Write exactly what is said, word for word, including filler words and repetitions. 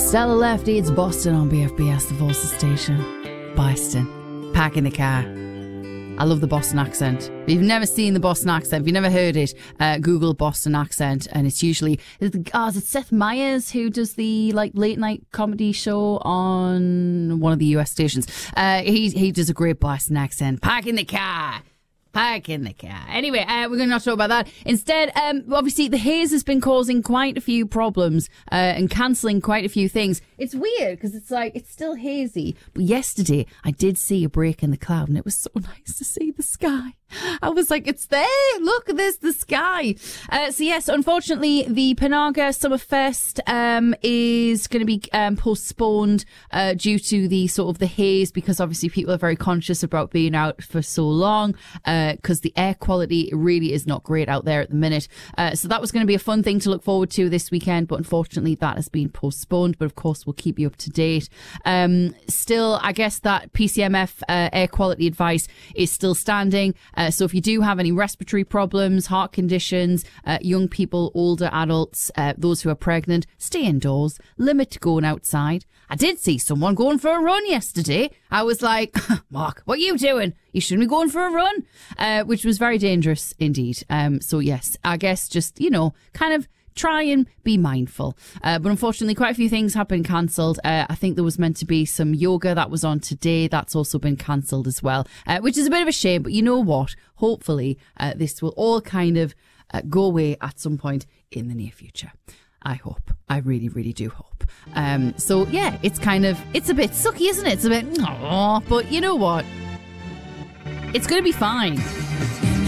Stella Lefty, it's Boston on B F B S, the voice of station. Boston. Pack in the car. I love the Boston accent. If you've never seen the Boston accent, if you've never heard it, uh, Google Boston accent, and it's usually, is it, oh, is it Seth Meyers who does the like late night comedy show on one of the U S stations? Uh, he he does a great Boston accent. Park in the car. Park in the car. Anyway, uh, we're going to not talk about that. Instead, um, obviously, the haze has been causing quite a few problems uh, and cancelling quite a few things. It's weird because it's like, it's still hazy. But yesterday, I did see a break in the cloud and it was so nice to see the sky. I was like, it's there. Look at this, the sky. Uh, so yes, unfortunately, the Panaga Summerfest um, is going to be um, postponed uh, due to the sort of the haze, because obviously people are very conscious about being out for so long because uh, the air quality really is not great out there at the minute. Uh, so that was going to be a fun thing to look forward to this weekend, but unfortunately that has been postponed. But of course, we'll keep you up to date. Um, still, I guess that P C M F uh, air quality advice is still standing. Uh, so if you do have any respiratory problems, heart conditions, uh, young people, older adults, uh, those who are pregnant, stay indoors, limit going outside. I did see someone going for a run yesterday. I was like, Mark, what are you doing? You shouldn't be going for a run, uh, which was very dangerous indeed. Um, so yes, I guess just, you know, kind of try and be mindful. Uh, but unfortunately, quite a few things have been cancelled. Uh, I think there was meant to be some yoga that was on today. That's also been cancelled as well, uh, which is a bit of a shame. But you know what? Hopefully, uh, this will all kind of uh, go away at some point in the near future. I hope. I really, really do hope. Um, so, yeah, it's kind of, it's a bit sucky, isn't it? It's a bit, aww, but you know what? It's going to be fine.